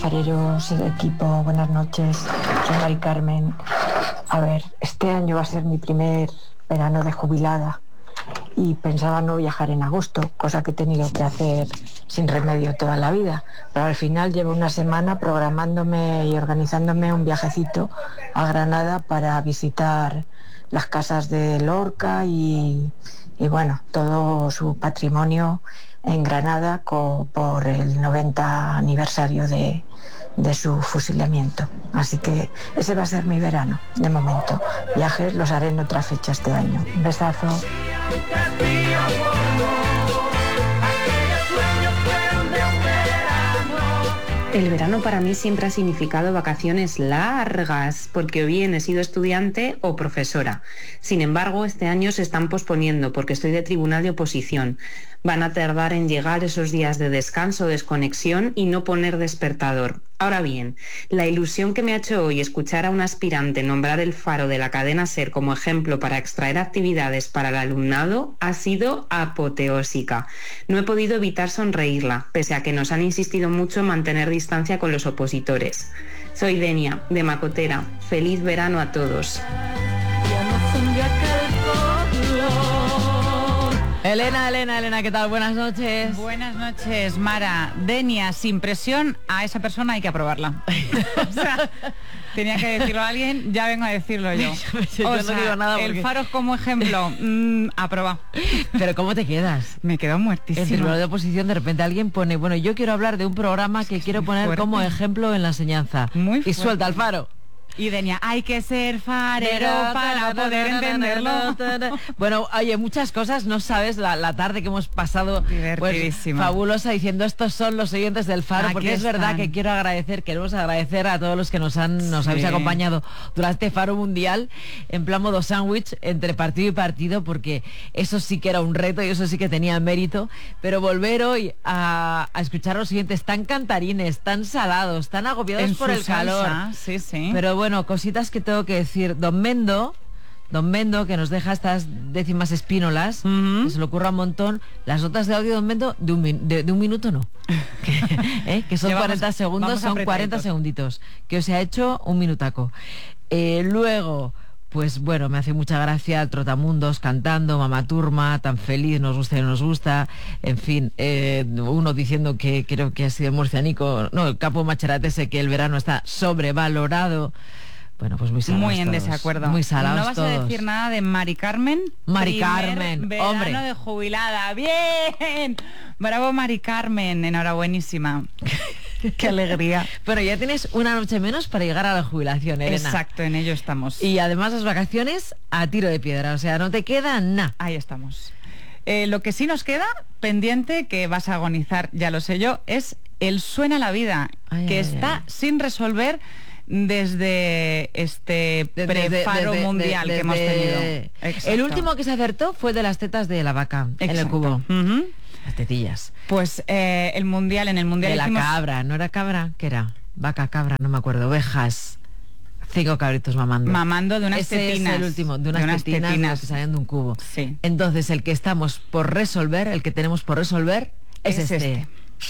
Pareros, el equipo, buenas noches. Soy Mari Carmen. A ver, este año va a ser mi primer verano de jubilada y pensaba no viajar en agosto, cosa que he tenido que hacer sin remedio toda la vida. Pero al final llevo una semana programándome y organizándome un viajecito a Granada para visitar las casas de Lorca y bueno, todo su patrimonio en Granada por el 90 aniversario de su fusilamiento. Así que ese va a ser mi verano, de momento. Viajes los haré en otra fecha este año. Un besazo. El verano para mí siempre ha significado vacaciones largas, porque o bien he sido estudiante o profesora. Sin embargo, este año se están posponiendo porque estoy de tribunal de oposición. Van a tardar en llegar esos días de descanso, desconexión y no poner despertador. Ahora bien, la ilusión que me ha hecho hoy escuchar a un aspirante nombrar el Faro de la cadena SER como ejemplo para extraer actividades para el alumnado ha sido apoteósica. No he podido evitar sonreírla, pese a que nos han insistido mucho en mantener distancia con los opositores. Soy Denia, de Macotera. Feliz verano a todos. Elena, ¿qué tal? Buenas noches. Buenas noches, Mara. Denia, sin presión, a esa persona hay que aprobarla. O sea, tenía que decirlo a alguien, ya vengo a decirlo yo. Yo no digo nada porque... El Faro como ejemplo, aprobado. Pero ¿cómo te quedas? Me quedo muertísima. En el tribunal de oposición de repente alguien pone, bueno, yo quiero hablar de un programa que quiero poner fuerte como ejemplo en la enseñanza. Muy fuerte. Y suelta el Faro. Y Denia, hay que ser farero para poder entenderlo. Bueno, oye, muchas cosas, no sabes la tarde que hemos pasado pues, fabulosa diciendo estos son los oyentes del Faro, aquí porque es están. verdad que queremos agradecer a todos los que nos habéis acompañado durante Faro Mundial en plan modo sándwich entre partido y partido, porque eso sí que era un reto y eso sí que tenía mérito, pero volver hoy a escuchar a los oyentes tan cantarines, tan salados, tan agobiados en por el calor. Sí, sí. Pero bueno, cositas que tengo que decir. Don Mendo, que nos deja estas décimas espínolas, que se le ocurra un montón. Las notas de audio, Don Mendo, de un minuto no. Que son 40 segundos, son 40 segunditos. Que os ha hecho un minutaco. Luego... Pues bueno, me hace mucha gracia el Trotamundos cantando, Mamá Turma, tan feliz, nos gusta y no nos gusta, en fin, uno diciendo que creo que ha sido murcianico, no, el capo Macheratese, que el verano está sobrevalorado. Bueno, pues muy salados. Muy en todos, desacuerdo. Muy salados ¿No vas todos. a decir nada de Mari Carmen? Mari Carmen, verano hombre. de jubilada. ¡Bien! Bravo, Mari Carmen. Enhorabuenísima. ¡Qué alegría! Bueno, ya tienes una noche menos para llegar a la jubilación, Elena. Exacto, en ello estamos. Y además las vacaciones a tiro de piedra, o sea, no te queda nada. Ahí estamos. Lo que sí nos queda pendiente, que vas a agonizar, ya lo sé yo, es el Suena la Vida, que está sin resolver desde este prefaro mundial que hemos tenido. Exacto. El último que se acertó fue de las tetas de la vaca. Exacto. En el cubo. Las tetillas. Pues en el mundial de la hicimos... cabra, ¿no era cabra? ¿Qué era? Vaca, cabra, no me acuerdo. Ovejas. 5 cabritos mamando de unas Ese tetinas. Es el último, de unas tetinas que salen de un cubo. Sí. Entonces el que estamos por resolver, el que tenemos por resolver es este.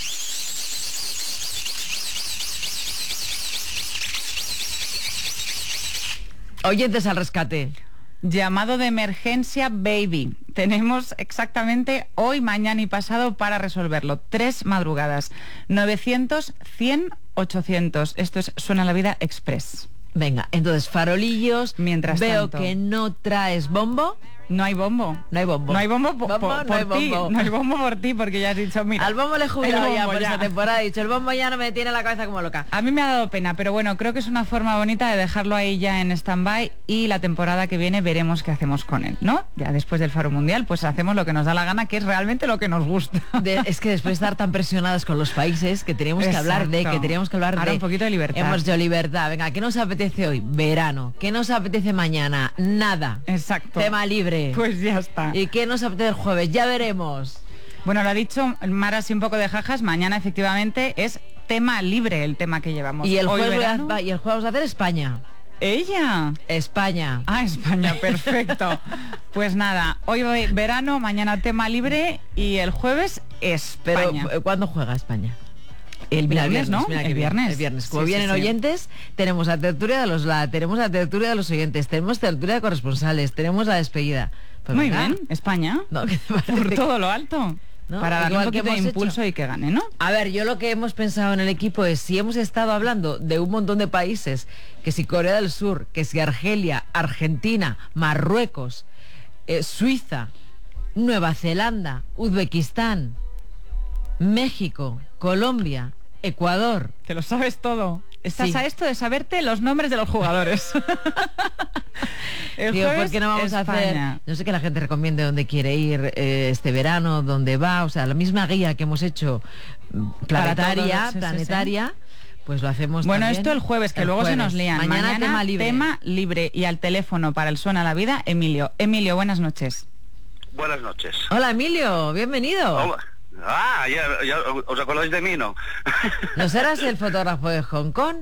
Oyentes al rescate. Llamado de emergencia baby. Tenemos exactamente hoy, mañana y pasado para resolverlo. 3 madrugadas. 900, 100, 800. Esto es Suena la Vida Express. Venga, entonces farolillos. Mientras veo tanto, que no traes bombo. No hay bombo. No hay bombo. No hay bombo por ti. Bombo. No hay bombo por ti, porque ya has dicho, mira. Al bombo le he jubilado ya por esta temporada. He dicho, el bombo ya no me tiene la cabeza como loca. A mí me ha dado pena, pero bueno, creo que es una forma bonita de dejarlo ahí ya en stand-by y la temporada que viene veremos qué hacemos con él, ¿no? Ya después del Faro Mundial, pues hacemos lo que nos da la gana, que es realmente lo que nos gusta. Es que después de estar tan presionados con los países, que teníamos que hablar de, Ahora un poquito de libertad. Hemos de libertad. Venga, ¿qué nos apetece hoy? Verano. ¿Qué nos apetece mañana? Nada. Exacto. Tema libre. Pues ya está. ¿Y qué nos apetece el jueves? Ya veremos. Bueno, lo ha dicho Mara, así un poco de jajas. Mañana efectivamente es tema libre el tema que llevamos. Y el jueves vamos a hacer España. ¿Ella? España. Ah, España, perfecto. Pues nada, hoy verano, mañana tema libre y el jueves España. Pero ¿cuándo juega España? El viernes, ¿no? Mira El viernes. El viernes. Como Sí, vienen sí, sí. oyentes, tenemos la tertulia de los tenemos la tertulia de los oyentes, tenemos tertulia de corresponsales, tenemos la despedida. Pues Muy venga. bien, España. ¿No? ¿Qué te parece? Por todo lo alto. ¿No? Para darle un Igual que poquito de hemos impulso hecho. y que gane, ¿no? A ver, yo lo que hemos pensado en el equipo es, si hemos estado hablando de un montón de países, que si Corea del Sur, que si Argelia, Argentina, Marruecos, Suiza, Nueva Zelanda, Uzbekistán, México, Colombia, Ecuador. Te lo sabes todo. Estás Sí. a esto de saberte los nombres de los jugadores. El Digo, ¿por jueves, qué no vamos a España. hacer? No sé, que la gente recomiende dónde quiere ir este verano, dónde va, o sea, la misma guía que hemos hecho planetaria, todos, sí, planetaria, pues lo hacemos Bueno, también esto el jueves, que luego se nos lían. Mañana tema libre. Tema libre. Y al teléfono para el Suena la Vida, Emilio. Emilio, buenas noches. Buenas noches. Hola, Emilio, bienvenido. Hola. Ah, ya os acordáis de mí, ¿no? ¿No serás el fotógrafo de Hong Kong?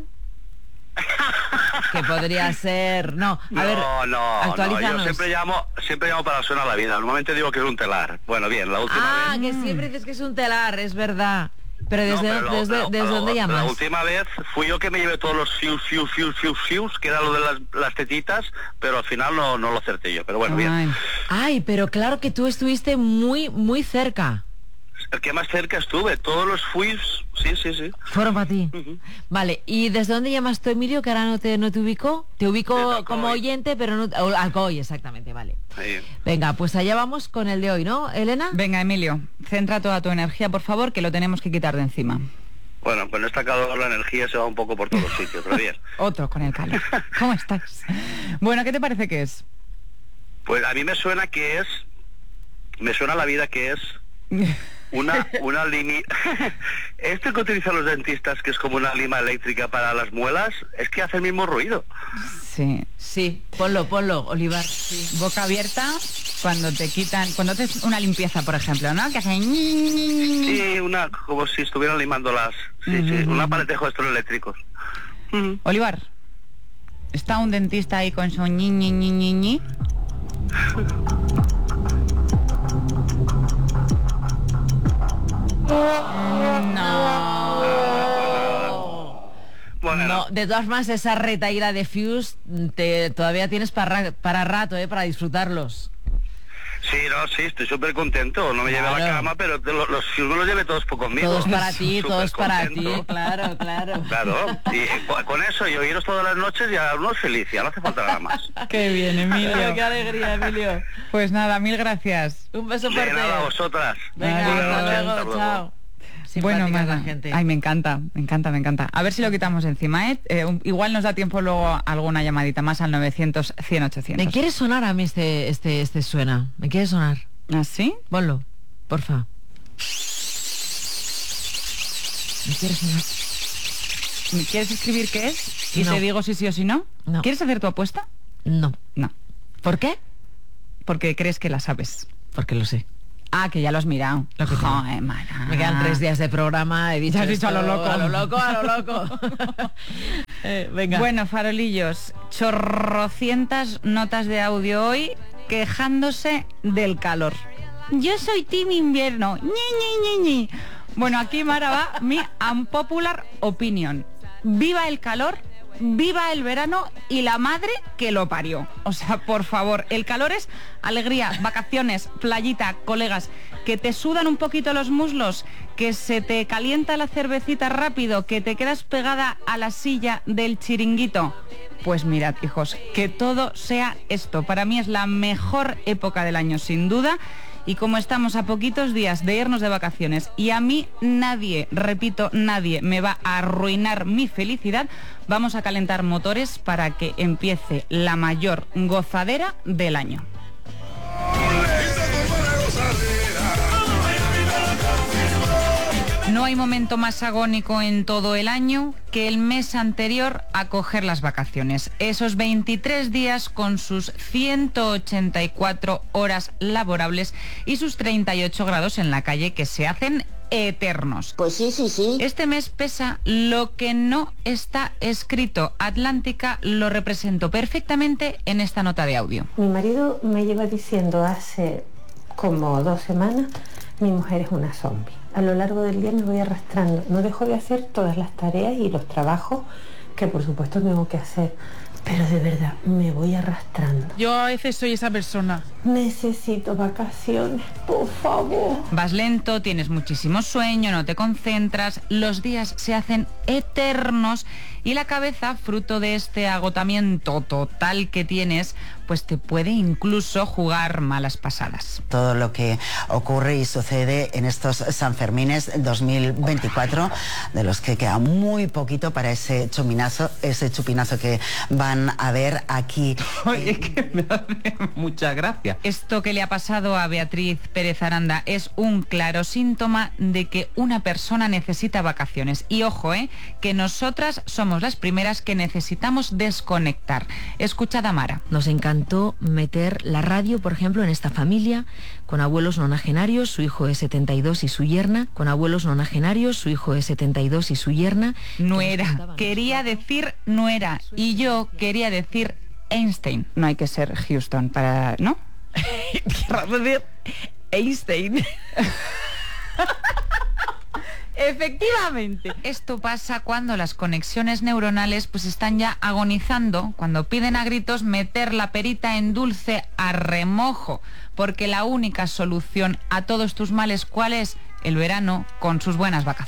Que podría ser... No, a ver, no, actualízanos. yo siempre llamo para Suena la Vida. Normalmente digo que es un telar. Bueno, bien, la última vez... Que siempre dices que es un telar, es verdad. Pero No, ¿desde, pero desde dónde La llamas? última vez fui yo que me llevé todos los fius, que era lo de las tetitas, pero al final no lo acerté yo. Pero bueno, bien. Ay. Ay, pero claro que tú estuviste muy, muy cerca. El que más cerca estuve, todos los fius, sí. Fueron para ti. Ujú. Vale, ¿y desde dónde llamas tú, Emilio, que ahora no te ubico? Te ubico Desde Alcoy. como oyente, pero no... Alcoy, exactamente, vale. Ahí. Venga, pues allá vamos con el de hoy, ¿no, Elena? Venga, Emilio, centra toda tu energía, por favor, que lo tenemos que quitar de encima. Bueno, con esta calor la energía se va un poco por todos sitios, pero bien. Otro con el calor. ¿Cómo estás? Bueno, ¿qué te parece que es? Pues a mí me suena la vida que es una línea. Esto que utilizan los dentistas, que es como una lima eléctrica para las muelas, es que hace el mismo ruido. Sí. Sí, ponlo, Olivar. Sí. Boca abierta cuando te quitan, cuando haces una limpieza, por ejemplo, ¿no? Que hacen... Sí, como si estuvieran limando sí, un aparejo de estos eléctricos. Olivar, ¿está un dentista ahí con su ñi? Bueno, No, de todas formas, esa retaíla de Fuse todavía tienes para rato, para disfrutarlos. sí, estoy súper contento. No me llevé a la Claro. cama, pero los fius me los llevé todos conmigo. Todos para ti, Súper todos para ti, contento. claro. Claro, y con eso y oíros todas las noches ya uno es feliz, ya no hace falta nada más. Qué bien, Emilio. Qué alegría, Emilio. Pues nada, mil gracias. Un beso De fuerte. nada, a vosotras. Venga, Adiós. hasta Hasta luego, luego. chao. Bueno, Simpática Marta, la gente. ay, me encanta. A ver si lo quitamos encima, ¿eh? Igual nos da tiempo luego alguna llamadita más al 900 100 800. Me quiere sonar a mí este suena. Me quiere sonar. ¿Ah, sí? Ponlo, porfa. Me quiere sonar. ¿Me quieres escribir qué es? Y No. te digo si sí o si no. No. ¿Quieres hacer tu apuesta? No. No. ¿Por qué? Porque crees que la sabes. Porque lo sé. Ah, que ya lo has mirado. Lo que tengo. Joder, Mara. Me quedan 3 días de programa, he dicho Ya has dicho esto, a lo loco. a lo loco. Venga. Bueno, farolillos, chorrocientas notas de audio hoy quejándose del calor. Yo soy team invierno. Ñi. Bueno, aquí Mara va mi unpopular opinion. Viva el calor, viva el verano y la madre que lo parió. O sea, por favor, el calor es alegría, vacaciones, playita, colegas, que te sudan un poquito los muslos, que se te calienta la cervecita rápido, que te quedas pegada a la silla del chiringuito. Pues mirad, hijos, que todo sea esto. Para mí es la mejor época del año, sin duda. Y como estamos a poquitos días de irnos de vacaciones y a mí nadie, repito, nadie me va a arruinar mi felicidad, vamos a calentar motores para que empiece la mayor gozadera del año. No hay momento más agónico en todo el año que el mes anterior a coger las vacaciones. Esos 23 días con sus 184 horas laborables y sus 38 grados en la calle que se hacen eternos. Pues sí. Este mes pesa lo que no está escrito. Atlántica lo represento perfectamente en esta nota de audio. Mi marido me lleva diciendo hace como 2 semanas, mi mujer es una zombie. A lo largo del día me voy arrastrando. No dejo de hacer todas las tareas y los trabajos que por supuesto tengo que hacer. Pero de verdad, me voy arrastrando. Yo a veces soy esa persona. Necesito vacaciones, por favor. Vas lento, tienes muchísimo sueño, no te concentras, los días se hacen eternos y la cabeza, fruto de este agotamiento total que tienes, pues te puede incluso jugar malas pasadas. Todo lo que ocurre y sucede en estos Sanfermines 2024, de los que queda muy poquito para ese chupinazo que van a ver aquí. Oye, es que me hace mucha gracia. Esto que le ha pasado a Beatriz Pérez Aranda es un claro síntoma de que una persona necesita vacaciones. Y ojo, que nosotras somos las primeras que necesitamos desconectar. Escuchad a Mara. Nos encantó meter la radio, por ejemplo, en esta familia, con abuelos nonagenarios, su hijo de 72 y su yerna, con abuelos nonagenarios, su hijo de 72 y su yerna. Nuera, quería decir nuera, y yo quería decir Einstein. No hay que ser Houston para... ¿no? Einstein. Efectivamente. Esto pasa cuando las conexiones neuronales pues están ya agonizando, cuando piden a gritos meter la perita en dulce a remojo, porque la única solución a todos tus males, ¿cuál es? El verano con sus buenas vacaciones.